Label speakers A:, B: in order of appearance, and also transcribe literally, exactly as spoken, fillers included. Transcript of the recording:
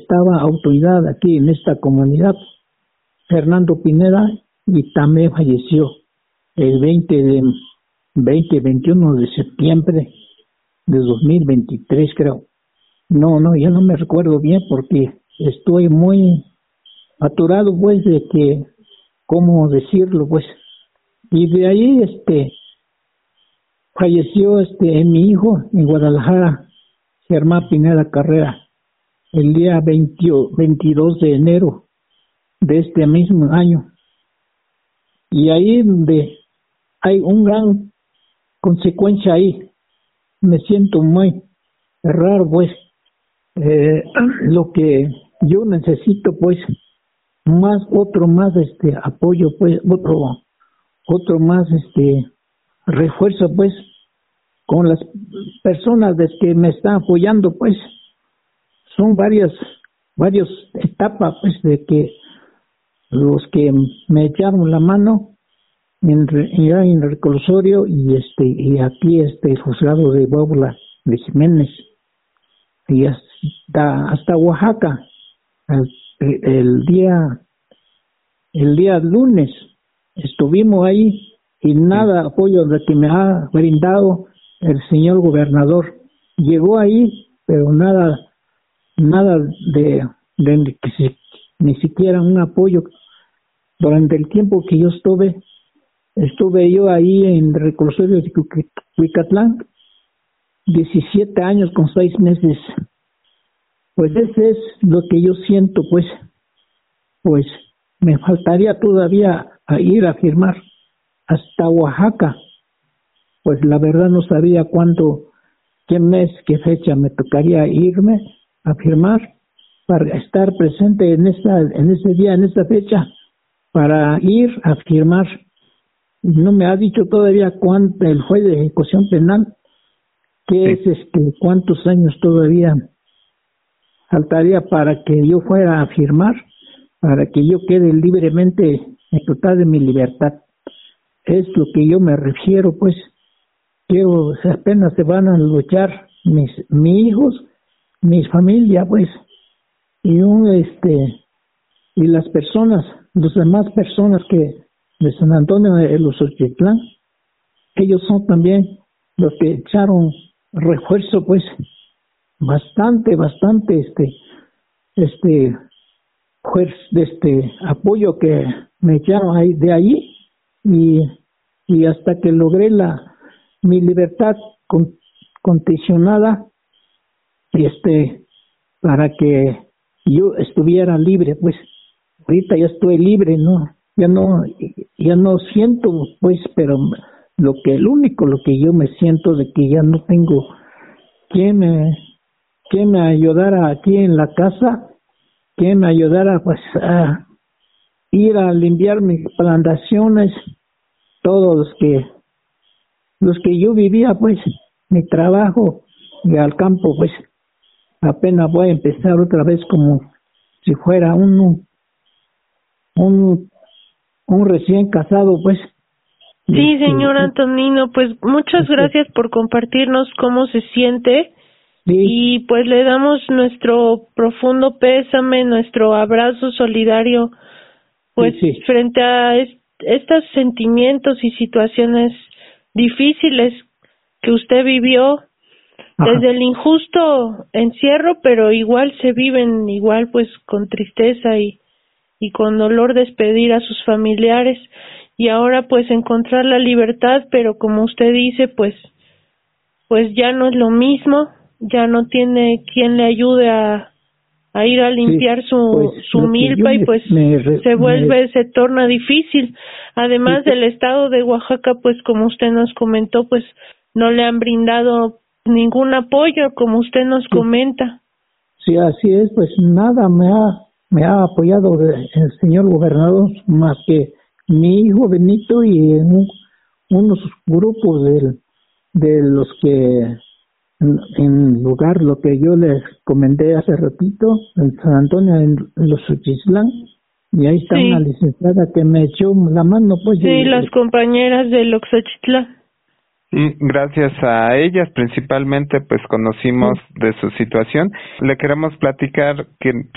A: estaba autoridad aquí en esta comunidad, Fernando Pineda, y también falleció el veinte de veinte veintiuno de septiembre de dos mil veintitrés, creo. No, no, ya no me recuerdo bien porque estoy muy aturado, pues, de que, ¿cómo decirlo, pues? Y de ahí, este, falleció, este, mi hijo en Guadalajara, Germán Pineda Carrera, el día veinte, veintidós de enero de este mismo año. Y ahí donde hay un gran consecuencia ahí, me siento muy raro, pues, eh, lo que yo necesito, pues, más, otro más, este, apoyo, pues, otro, otro más, este, refuerzo, pues, con las personas de que me están apoyando, pues, son varias, varias etapas, pues, de que los que me echaron la mano en, ya en el reclusorio y este y aquí este el juzgado de Bóbola de Jiménez y hasta hasta Oaxaca el, el día el día lunes estuvimos ahí y nada apoyo de que me ha brindado el señor gobernador. Llegó ahí pero nada nada de, de que se, ni siquiera un apoyo. Durante el tiempo que yo estuve, estuve yo ahí en el reclusorio de Cuicatlán, diecisiete años con seis meses. Pues ese es lo que yo siento, pues, pues me faltaría todavía a ir a firmar hasta Oaxaca. Pues la verdad no sabía cuándo, qué mes, qué fecha me tocaría irme a firmar para estar presente en esta, en ese día, en esta fecha, para ir a firmar. No me ha dicho todavía cuánto el juez de ejecución penal, que sí. es este, cuántos años todavía faltaría para que yo fuera a firmar, para que yo quede libremente en total de mi libertad. Es lo que yo me refiero, pues, que apenas se van a luchar mis, mis hijos, mis familia, pues, y un este y las personas, las demás personas que de San Antonio de los Ochitlán, ellos son también los que echaron refuerzo, pues, bastante, bastante, este, este, pues, de este apoyo que me echaron ahí, de ahí, y, y hasta que logré la, mi libertad con, condicionada, este, para que yo estuviera libre, pues, ahorita ya estoy libre, ¿no? Ya no, ya no siento, pues, pero lo que, el único, lo que yo me siento de que ya no tengo quien me, quien me ayudara aquí en la casa, quien me ayudara, pues, a ir a limpiar mis plantaciones, todos los que, los que yo vivía, pues, mi trabajo y al campo, pues, apenas voy a empezar otra vez como si fuera un, un, un recién casado, pues.
B: Sí, señor Antonino, pues muchas gracias por compartirnos cómo se siente. Sí. Y pues le damos nuestro profundo pésame, nuestro abrazo solidario, pues sí, sí. frente a est- estos sentimientos y situaciones difíciles que usted vivió. Ajá. Desde el injusto encierro, pero igual se viven igual pues con tristeza y, y con dolor despedir a sus familiares. Y ahora pues encontrar la libertad, pero como usted dice, pues pues ya no es lo mismo, ya no tiene quien le ayude a, a ir a limpiar sí, su, pues, su milpa y pues me, me, se vuelve, me... se torna difícil. Además sí, del estado de Oaxaca, pues como usted nos comentó, pues no le han brindado ningún apoyo, como usted nos sí. comenta.
A: Sí, así es, pues nada me ha, me ha apoyado el señor gobernador más que mi hijo Benito y en unos grupos de, de los que en, en lugar lo que yo les comenté hace ratito en San Antonio en los Ochitlán, y ahí está sí. una licenciada que me echó la mano, pues.
B: Sí, y, las compañeras de Oxochitlán.
C: Y gracias a ellas principalmente pues conocimos sí. de su situación. Le queremos platicar que